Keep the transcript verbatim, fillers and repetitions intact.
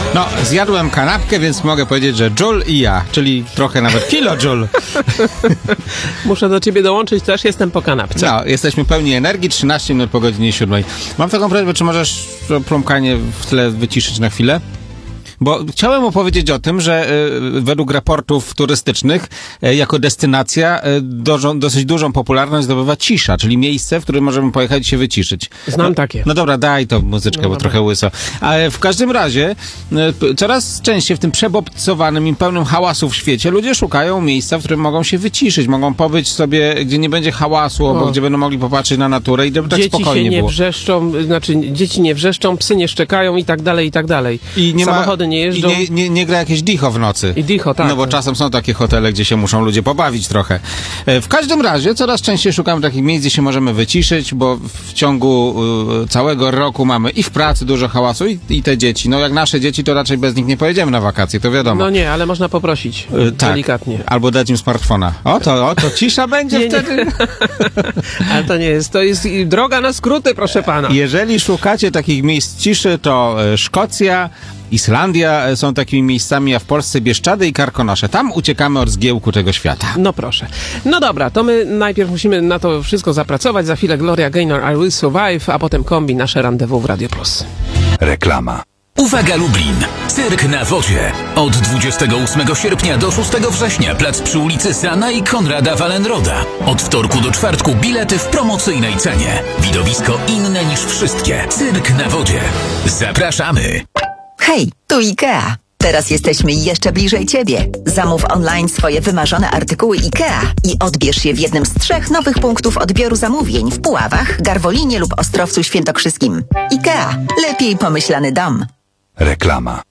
No, zjadłem kanapkę, więc mogę powiedzieć, że joule i ja, czyli trochę nawet kilojoule. Muszę do ciebie dołączyć, też jestem po kanapce. No, jesteśmy pełni energii, trzynaście minut po godzinie siódmej. Mam taką prośbę, czy możesz to plumkanie w tle wyciszyć na chwilę? Bo chciałem opowiedzieć o tym, że y, według raportów turystycznych y, jako destynacja y, dożą, dosyć dużą popularność zdobywa cisza, czyli miejsce, w którym możemy pojechać i się wyciszyć. Znam no, takie. No dobra, daj to muzyczkę, No bo dobra. trochę łyso. Ale w każdym razie y, coraz częściej w tym przebodźcowanym i pełnym hałasu w świecie ludzie szukają miejsca, w którym mogą się wyciszyć, mogą pobyć sobie, gdzie nie będzie hałasu, O. obok, gdzie będą mogli popatrzeć na naturę i żeby tak Dzieci spokojnie się nie było. wrzeszczą, znaczy dzieci nie wrzeszczą, psy nie szczekają i tak dalej, i tak dalej. I nie Samochody ma, nie jeżdżą. I nie, nie, nie gra jakieś dicho w nocy. I dicho, tak. No bo czasem są takie hotele, gdzie się muszą ludzie pobawić trochę. E, W każdym razie coraz częściej szukamy takich miejsc, gdzie się możemy wyciszyć, bo w ciągu y, całego roku mamy i w pracy dużo hałasu i, i te dzieci. No jak nasze dzieci, to raczej bez nich nie pojedziemy na wakacje, to wiadomo. No nie, ale można poprosić. E, tak. Delikatnie. Albo dać im smartfona. O to, o to cisza będzie Nie, nie. wtedy. Ale to nie jest, to jest i droga na skróty, proszę pana. Jeżeli szukacie takich miejsc ciszy, to e, Szkocja, Islandia e, są takimi miejscami, a w Polsce Bieszczady i Karkonosze. Tam uciekamy od zgiełku tego świata. No proszę. No dobra, to my najpierw musimy na to wszystko zapracować. Za chwilę Gloria Gaynor, I Will Survive, a potem kombi, nasze rendezvous w Radio Plus. Reklama. Uwaga Lublin! Cyrk na wodzie. Od dwudziestego ósmego sierpnia do szóstego września plac przy ulicy Sana i Konrada Wallenroda. Od wtorku do czwartku bilety w promocyjnej cenie. Widowisko inne niż wszystkie. Cyrk na wodzie. Zapraszamy! Hej, tu IKEA. Teraz jesteśmy jeszcze bliżej Ciebie. Zamów online swoje wymarzone artykuły IKEA i odbierz je w jednym z trzech nowych punktów odbioru zamówień w Puławach, Garwolinie lub Ostrowcu Świętokrzyskim. IKEA. Lepiej pomyślany dom. Reklama.